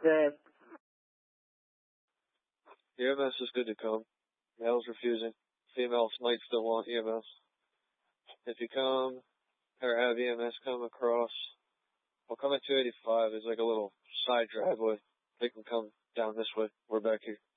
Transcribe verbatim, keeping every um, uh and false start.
Yeah. E M S is good to come. Male's refusing. Females might still want E M S. If you come, or have E M S come across, well, come at two eighty-five. There's like a little side driveway. They can come down this way. We're back here.